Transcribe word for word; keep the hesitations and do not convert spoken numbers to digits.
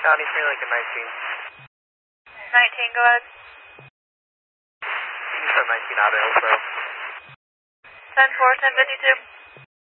County, three Lincoln nineteen. nineteen, go ahead. You said nineteen out of Hillsboro. ten four, ten fifty-two.